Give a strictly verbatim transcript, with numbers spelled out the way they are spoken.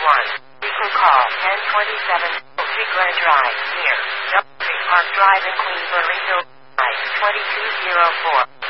one. You can call ten twenty-seven Tree Glen Drive, near Doubletree Park Drive in Queensboro, twenty-two oh four.